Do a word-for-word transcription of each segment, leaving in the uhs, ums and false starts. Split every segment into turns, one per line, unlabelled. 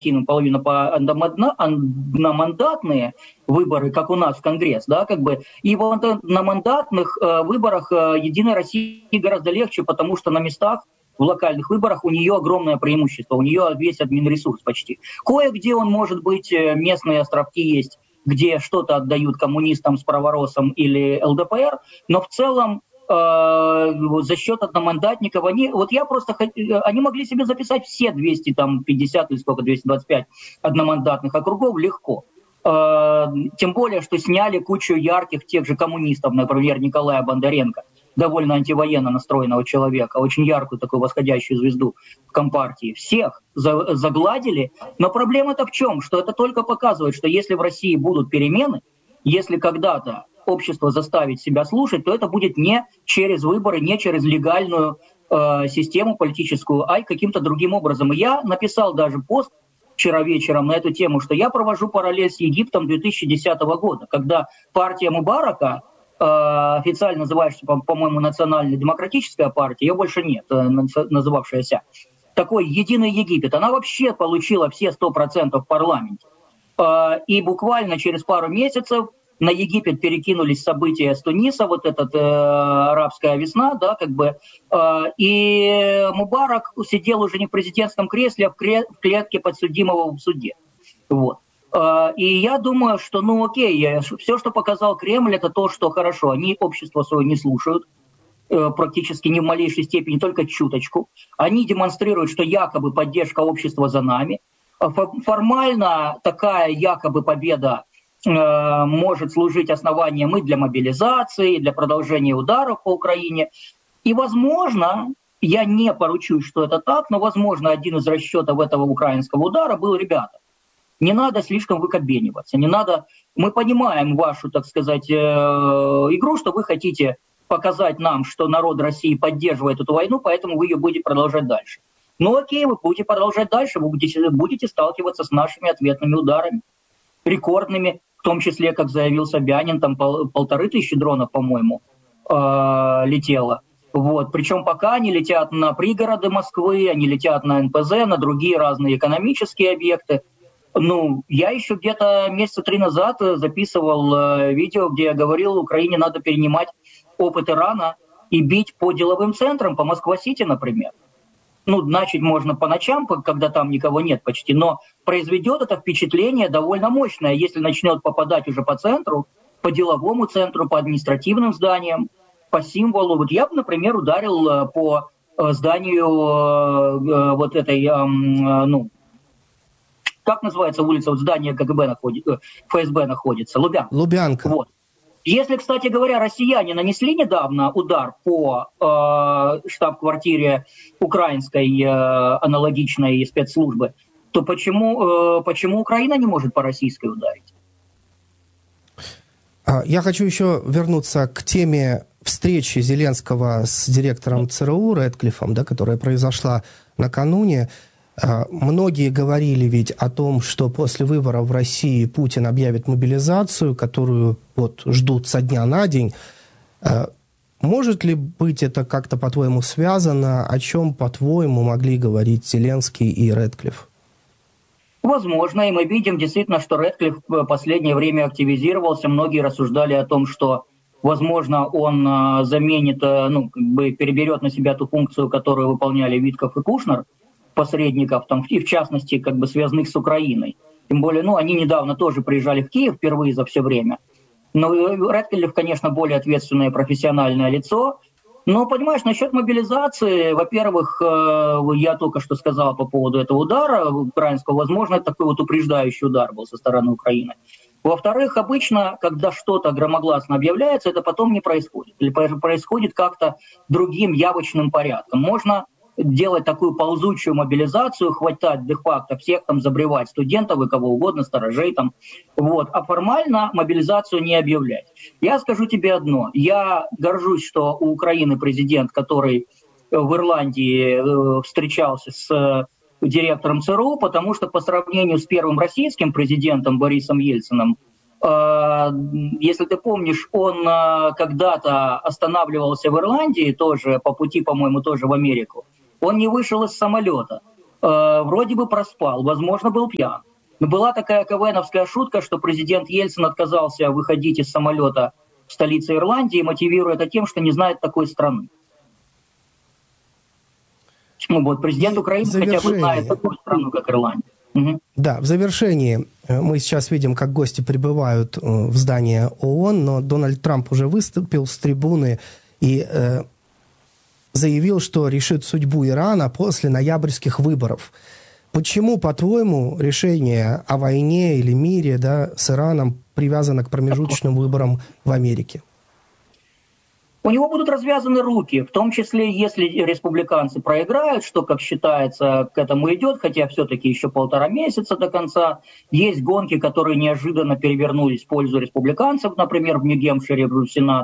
половина по одномандатные выборы, как у нас в Конгресс, да, как бы, и вот на мандатных э, выборах э, Единой России гораздо легче, потому что на местах в локальных выборах у нее огромное преимущество, у нее весь админресурс почти. Кое-где он может быть, местные островки есть, где что-то отдают коммунистам, справоросам или эл дэ пэ эр, но в целом за счет одномандатников, они, вот я просто, они могли себе записать все двести пятьдесят или сколько, двести двадцать пять одномандатных округов легко. Тем более, что сняли кучу ярких тех же коммунистов, например, Николая Бондаренко, довольно антивоенно настроенного человека, очень яркую такую восходящую звезду в Компартии. Всех за, загладили, но проблема-то в чем? Что это только показывает, что если в России будут перемены, если когда-то общество заставит себя слушать, то это будет не через выборы, не через легальную э, систему политическую, а и каким-то другим образом. И я написал даже пост вчера вечером на эту тему, что я провожу параллель с Египтом две тысячи десятого года, когда партия Мубарака, э, официально называющаяся, по- по-моему, национально-демократическая партия, ее больше нет, э, называвшаяся, такой «Единый Египет», она вообще получила все сто процентов в парламенте. Э, и буквально через пару месяцев на Египет перекинулись события с Туниса, вот эта э, арабская весна, да, как бы, э, и Мубарак сидел уже не в президентском кресле, а в, кре- в клетке подсудимого в суде. Вот. Э, и я думаю, что, ну окей, я, все, что показал Кремль, это то, что хорошо, они общество свое не слушают, э, практически ни в малейшей степени, только чуточку. Они демонстрируют, что якобы поддержка общества за нами. Формально такая якобы победа может служить основанием и для мобилизации, и для продолжения ударов по Украине. И, возможно, я не поручусь, что это так, но, возможно, один из расчетов этого украинского удара был, ребята, не надо слишком выкобениваться, не надо, мы понимаем вашу, так сказать, игру, что вы хотите показать нам, что народ России поддерживает эту войну, поэтому вы ее будете продолжать дальше. Ну окей, вы будете продолжать дальше, вы будете, будете сталкиваться с нашими ответными ударами, рекордными, в том числе, как заявил Собянин, там пол, полторы тысячи дронов, по-моему, э, летело. Вот. Причем пока они летят на пригороды Москвы, они летят на эн пэ зэ, на другие разные экономические объекты. Ну, я еще где-то месяца три назад записывал э, видео, где я говорил, Украине надо перенимать опыт Ирана и бить по деловым центрам, по Москва-Сити, например. Ну, начать можно по ночам, когда там никого нет почти, но произведет это впечатление довольно мощное, если начнет попадать уже по центру, по деловому центру, по административным зданиям, по символу. Вот я бы, например, ударил по зданию вот этой, ну, как называется улица, вот здание ка гэ бэ находится, эф эс бэ находится, Лубянка.
Лубянка.
Вот. Если, кстати говоря, россияне нанесли недавно удар по э, штаб-квартире украинской э, аналогичной спецслужбы, то почему, э, почему Украина не может по российской ударить?
Я хочу еще вернуться к теме встречи Зеленского с директором цэ эр у Рэдклиффом, да, которая произошла накануне. Многие говорили ведь о том, что после выборов в России Путин объявит мобилизацию, которую вот ждут со дня на день. Может ли быть это как-то, по-твоему, связано? О чем, по-твоему, могли говорить Зеленский и Рэдклифф?
Возможно, и мы видим действительно, что Рэдклифф в последнее время активизировался. Многие рассуждали о том, что, возможно, он заменит, ну, как бы переберет на себя ту функцию, которую выполняли Витков и Кушнер, посредников, там, и в частности, как бы связанных с Украиной. Тем более, ну, они недавно тоже приезжали в Киев впервые за все время. Но Рэдклифф, конечно, более ответственное профессиональное лицо. Но, понимаешь, насчет мобилизации, во-первых, я только что сказал по поводу этого удара украинского, возможно, это такой вот упреждающий удар был со стороны Украины. Во-вторых, обычно, когда что-то громогласно объявляется, это потом не происходит. Или происходит как-то другим явочным порядком. Можно делать такую ползучую мобилизацию, хватать де-факто всех там, забревать студентов и кого угодно, сторожей там, вот, а формально мобилизацию не объявлять. Я скажу тебе одно, я горжусь, что у Украины президент, который в Ирландии э, встречался с э, директором цэ эр у, потому что по сравнению с первым российским президентом Борисом Ельциным, э, если ты помнишь, он э, когда-то останавливался в Ирландии, тоже по пути, по-моему, тоже в Америку. Он не вышел из самолета. э, вроде бы проспал, возможно, был пьян. Но была такая КВНовская шутка, что президент Ельцин отказался выходить из самолета в столице Ирландии, мотивируя это тем, что не знает такой страны. Ну, вот, президент
И
Украины хотя бы знает такую страну, как Ирландия. Угу.
Да, в завершении мы сейчас видим, как гости прибывают в здание ООН, но Дональд Трамп уже выступил с трибуны и э, заявил, что решит судьбу Ирана после ноябрьских выборов. Почему, по-твоему, решение о войне или мире, да, с Ираном привязано к промежуточным выборам в Америке?
У него будут развязаны руки, в том числе, если республиканцы проиграют, что, как считается, к этому идет, хотя все-таки еще полтора месяца до конца. Есть гонки, которые неожиданно перевернулись в пользу республиканцев, например, в Нью-Гэмпшире, в Сенат.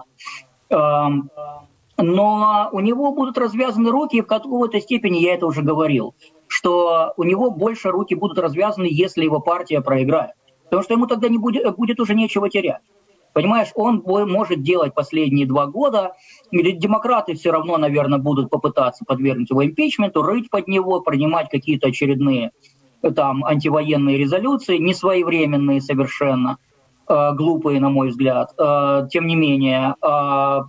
Но у него будут развязаны руки, и в какой-то степени, я это уже говорил, что у него больше руки будут развязаны, если его партия проиграет. Потому что ему тогда не будет, будет уже нечего терять. Понимаешь, он может делать последние два года, демократы все равно, наверное, будут попытаться подвергнуть его импичменту, рыть под него, принимать какие-то очередные там антивоенные резолюции, несвоевременные совершенно, э, глупые, на мой взгляд. Э, тем не менее, э,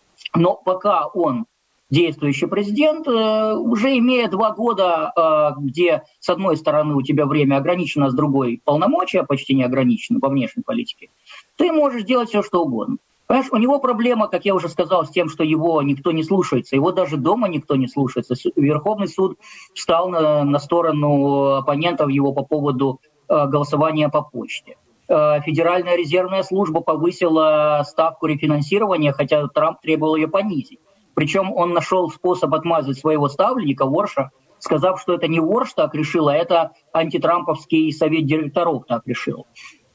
но пока он действующий президент, э, уже имея два года, э, где с одной стороны у тебя время ограничено, а с другой полномочия почти не ограничены по внешней политике, ты можешь делать все, что угодно. Понимаешь, у него проблема, как я уже сказал, с тем, что его никто не слушается. Его даже дома никто не слушается. Верховный суд встал на, на сторону оппонентов его по поводу э, голосования по почте. Э, Федеральная резервная служба повысила ставку рефинансирования, хотя Трамп требовал ее понизить. Причем он нашел способ отмазать своего ставленника, Ворша, сказав, что это не Ворш так решил, а это антитрамповский совет директоров так решил.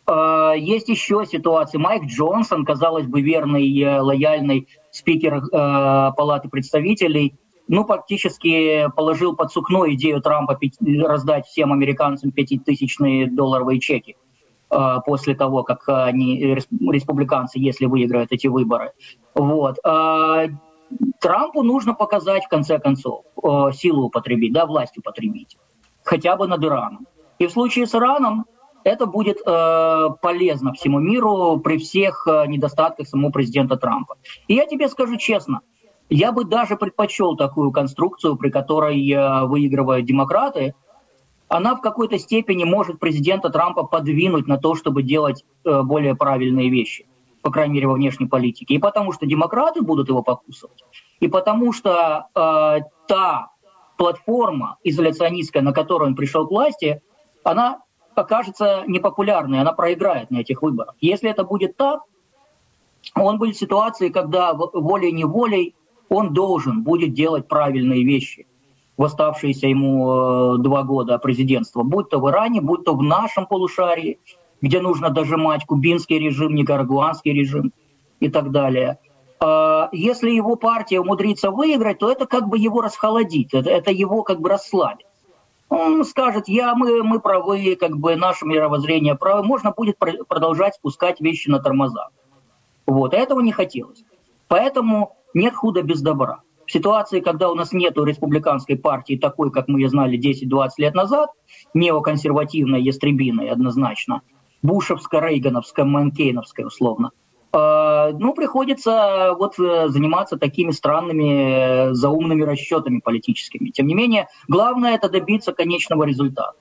Есть еще ситуации. Майк Джонсон, казалось бы, верный, лояльный спикер э, Палаты представителей, ну, фактически положил под сукно идею Трампа раздать всем американцам пятитысячные долларовые чеки э, после того, как они, республиканцы, если выиграют эти выборы. Вот. Э, Трампу нужно показать, в конце концов, э, силу употребить, да, власть употребить, хотя бы над Ираном. И в случае с Ираном это будет э, полезно всему миру при всех э, недостатках самого президента Трампа. И я тебе скажу честно, я бы даже предпочел такую конструкцию, при которой э, выигрывают демократы. Она в какой-то степени может президента Трампа подвинуть на то, чтобы делать э, более правильные вещи, по крайней мере, во внешней политике. И потому что демократы будут его покусывать, и потому что э, та платформа изоляционистская, на которой он пришел к власти, она окажется непопулярной, она проиграет на этих выборах. Если это будет так, он будет в ситуации, когда волей-неволей он должен будет делать правильные вещи в оставшиеся ему э, два года президентства, будь то в Иране, будь то в нашем полушарии, где нужно дожимать кубинский режим, никарагуанский режим и так далее. Э, если его партия умудрится выиграть, то это как бы его расхолодит, это, это его как бы расслабит. Он скажет, я, мы, мы правы, как бы наше мировоззрение правы, можно будет пр- продолжать спускать вещи на тормоза. Вот, а этого не хотелось. Поэтому нет худа без добра. В ситуации, когда у нас нет республиканской партии такой, как мы ее знали десять-двадцать лет назад, неоконсервативной, ястребиной однозначно, бушевская, рейгановская, манкейновская условно, ну, приходится вот заниматься такими странными заумными расчетами политическими. Тем не менее, главное — это добиться конечного результата.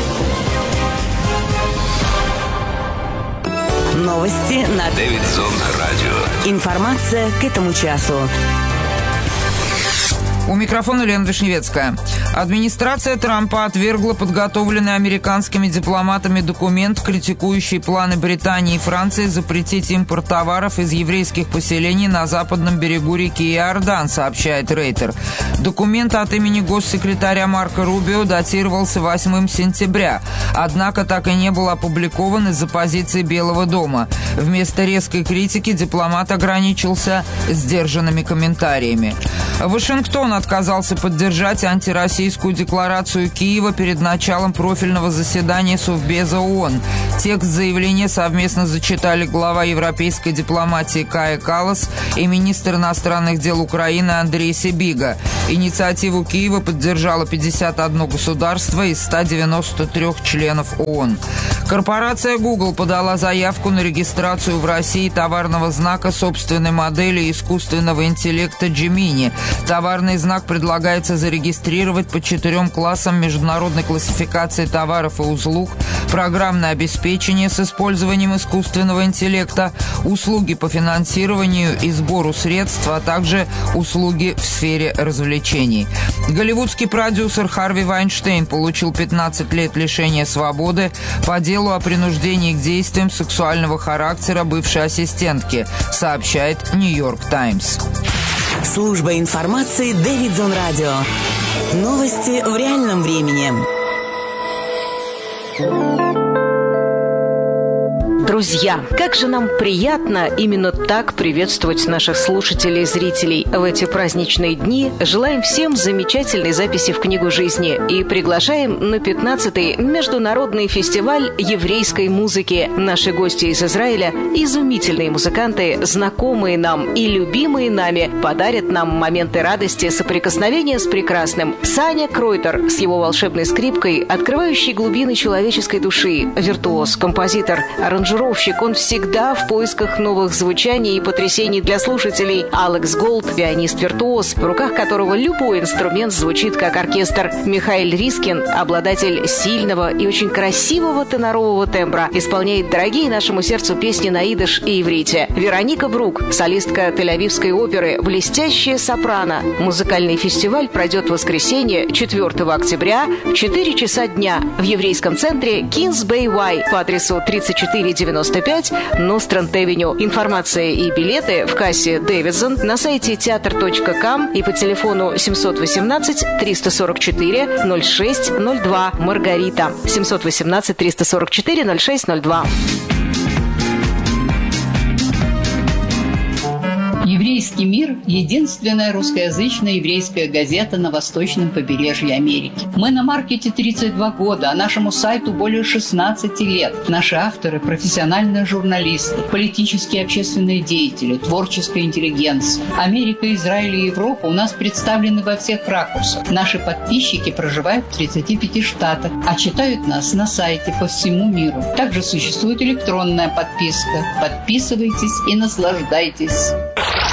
Новости на Дэвидсон Радио. Информация к этому часу.
У микрофона Лена Вишневецкая. Администрация Трампа отвергла подготовленный американскими дипломатами документ, критикующий планы Британии и Франции запретить импорт товаров из еврейских поселений на западном берегу реки Иордан, сообщает Рейтер. Документ от имени госсекретаря Марко Рубио датировался восьмого сентября, однако так и не был опубликован из-за позиции Белого дома. Вместо резкой критики дипломат ограничился сдержанными комментариями. Вашингтон отказался поддержать антироссийскую декларацию Киева перед началом профильного заседания Совбеза ООН. Текст заявления совместно зачитали глава европейской дипломатии Кая Каллас и министр иностранных дел Украины Андрей Сибига. Инициативу Киева поддержало пятьдесят одно государство из ста девяноста трёх членов ООН. Корпорация Google подала заявку на регистрацию в России товарного знака собственной модели искусственного интеллекта Gemini. Товарный знак предлагается зарегистрировать по четырем классам международной классификации товаров и услуг, программное обеспечение с использованием искусственного интеллекта, услуги по финансированию и сбору средств, а также услуги в сфере развлечений. Голливудский продюсер Харви Вайнштейн получил пятнадцать лет лишения свободы по делу о принуждении к действиям сексуального характера бывшей ассистентки, сообщает Нью-Йорк Таймс.
Служба информации Дэвидсон Радио. Новости в реальном времени.
Друзья, как же нам приятно именно так приветствовать наших слушателей и зрителей в эти праздничные дни. Желаем всем замечательной записи в книгу жизни и приглашаем на пятнадцатый международный фестиваль еврейской музыки. Наши гости из Израиля, изумительные музыканты, знакомые нам и любимые нами, подарят нам моменты радости соприкосновения с прекрасным. Саня Кройтер с его волшебной скрипкой, открывающей глубины человеческой души, виртуоз, композитор, аранжировщик. Он всегда в поисках новых звучаний и потрясений для слушателей. Алекс Голд, пианист-виртуоз, в руках которого любой инструмент звучит как оркестр. Михаил Рискин, обладатель сильного и очень красивого тенорового тембра, исполняет дорогие нашему сердцу песни на идиш и иврите. Вероника Брук, солистка Тель-Авивской оперы, блестящая сопрано. Музыкальный фестиваль пройдет в воскресенье, четвёртого октября, в четыре часа дня в еврейском центре Kings Bay Y по адресу тридцать четыре девяносто пять Нострант-Авеню. Информация и билеты в кассе Дэвидсон на сайте театр точка ком и по телефону семьсот восемнадцать триста сорок четыре ноль шесть ноль два. Маргарита. семьсот восемнадцать триста сорок четыре ноль шесть ноль два.
«Еврейский мир» – единственная русскоязычная еврейская газета на восточном побережье Америки. Мы на маркете тридцать два года, а нашему сайту более шестнадцати лет. Наши авторы – профессиональные журналисты, политические и общественные деятели, творческая интеллигенция. Америка, Израиль и Европа у нас представлены во всех ракурсах. Наши подписчики проживают в тридцати пяти штатах, а читают нас на сайте по всему миру. Также существует электронная подписка. Подписывайтесь и наслаждайтесь.